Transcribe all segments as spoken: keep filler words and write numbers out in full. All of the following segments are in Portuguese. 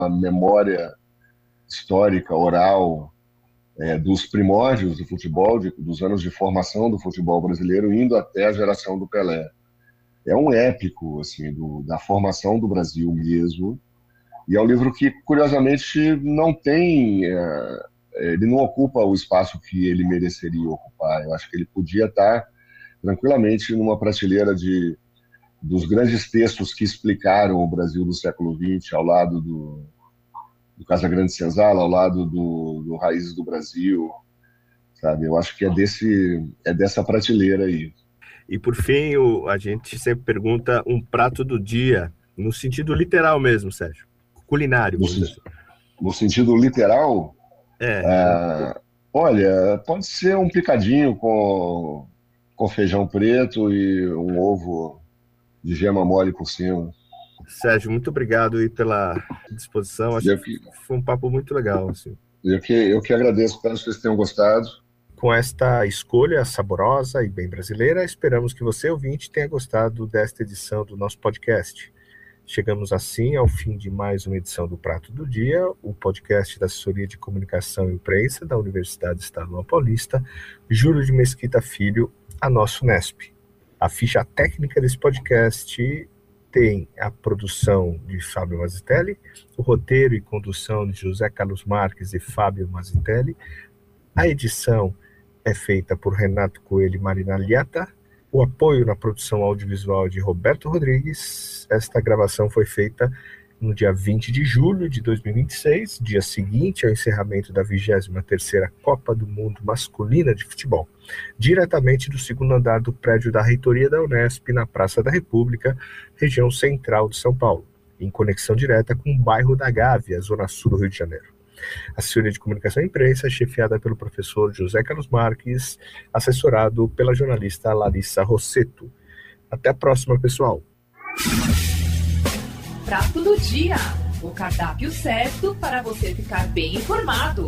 memória histórica, oral, é, dos primórdios do futebol, de, dos anos de formação do futebol brasileiro, indo até a geração do Pelé. É um épico assim, do, da formação do Brasil mesmo, e é um livro que, curiosamente, não tem... É, ele não ocupa o espaço que ele mereceria ocupar. Eu acho que ele podia estar tranquilamente numa prateleira de, dos grandes textos que explicaram o Brasil do século vinte, ao lado do, do Casagrande Senzala, ao lado do, do Raízes do Brasil, sabe? Eu acho que é, desse, é dessa prateleira aí. E, por fim, o, a gente sempre pergunta um prato do dia, no sentido literal mesmo, Sérgio. Culinário. No, no sentido literal? É. é. Olha, pode ser um picadinho com, com feijão preto e um ovo de gema mole por cima. Sérgio, muito obrigado aí pela disposição. Acho que foi um papo muito legal. Assim. Eu, que, eu que agradeço, espero que vocês tenham gostado. Com esta escolha saborosa e bem brasileira, esperamos que você, ouvinte, tenha gostado desta edição do nosso podcast. Chegamos assim ao fim de mais uma edição do Prato do Dia, o podcast da Assessoria de Comunicação e Imprensa da Universidade Estadual Paulista, Júlio de Mesquita Filho, a nosso Unesp. A ficha técnica desse podcast tem a produção de Fábio Mazitelli, o roteiro e condução de José Carlos Marques e Fábio Mazitelli, a edição é feita por Renato Coelho e Marina Liata, o apoio na produção audiovisual de Roberto Rodrigues. Esta gravação foi feita no dia vinte de julho de dois mil e vinte e seis, dia seguinte ao encerramento da vigésima terceira Copa do Mundo Masculina de Futebol, diretamente do segundo andar do prédio da Reitoria da Unesp, na Praça da República, região central de São Paulo, em conexão direta com o bairro da Gávea, zona sul do Rio de Janeiro. A Assessoria de Comunicação e Imprensa é chefiada pelo professor José Carlos Marques, assessorado pela jornalista Larissa Rossetto. Até a próxima, pessoal. Prato do Dia, o cardápio certo para você ficar bem informado.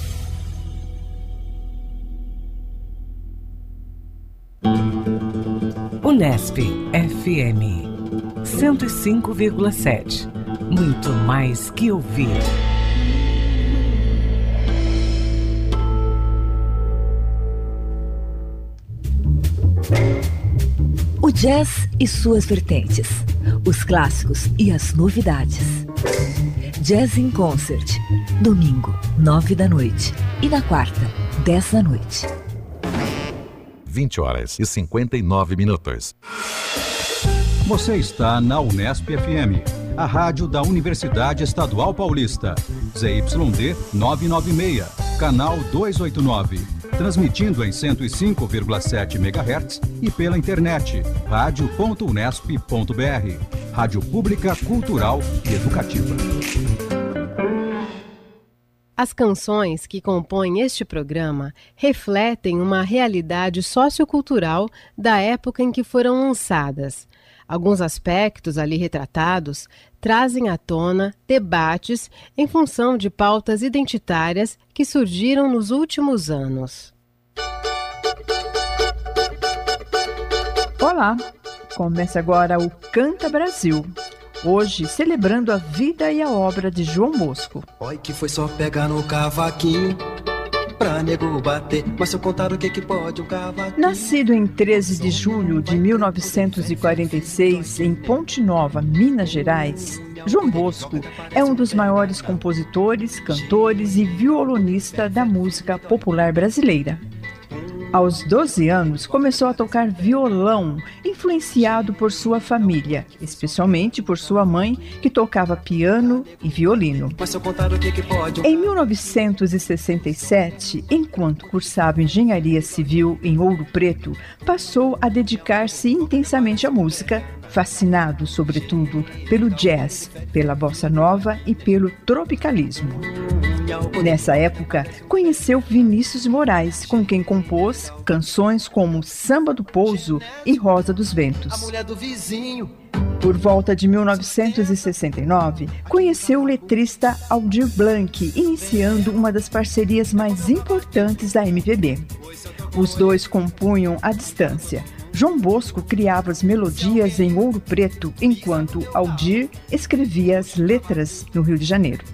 Unesp F M cento e cinco vírgula sete. Muito mais que ouvir. O jazz e suas vertentes, os clássicos e as novidades. Jazz in Concert, domingo, nove da noite e na quarta, dez da noite. vinte horas e cinquenta e nove minutos. Você está na Unesp F M, a rádio da Universidade Estadual Paulista, Z Y D novecentos e noventa e seis, canal duzentos e oitenta e nove. Transmitindo em cento e cinco vírgula sete megahertz e pela internet, rádio ponto unesp ponto b r. Rádio Pública, Cultural e Educativa. As canções que compõem este programa refletem uma realidade sociocultural da época em que foram lançadas. Alguns aspectos ali retratados trazem à tona debates em função de pautas identitárias que surgiram nos últimos anos. Olá! Começa agora o Canta Brasil. Hoje, celebrando a vida e a obra de João Bosco. Oi, que foi só pegar no cavaquinho pra nego bater, mas se eu contar o que que pode um cavaquinho... Nascido em treze de julho de mil novecentos e quarenta e seis, em Ponte Nova, Minas Gerais, João Bosco é um dos maiores compositores, cantores e violonista da música popular brasileira. Aos doze anos, começou a tocar violão, influenciado por sua família, especialmente por sua mãe, que tocava piano e violino. Em mil novecentos e sessenta e sete, enquanto cursava engenharia civil em Ouro Preto, passou a dedicar-se intensamente à música, fascinado, sobretudo, pelo jazz, pela bossa nova e pelo tropicalismo. Nessa época, conheceu Vinícius de Moraes, com quem compôs canções como Samba do Pouso e Rosa dos Ventos. Por volta de mil novecentos e sessenta e nove, conheceu o letrista Aldir Blanc, iniciando uma das parcerias mais importantes da M P B. Os dois compunham à distância. João Bosco criava as melodias em Ouro Preto, enquanto Aldir escrevia as letras no Rio de Janeiro.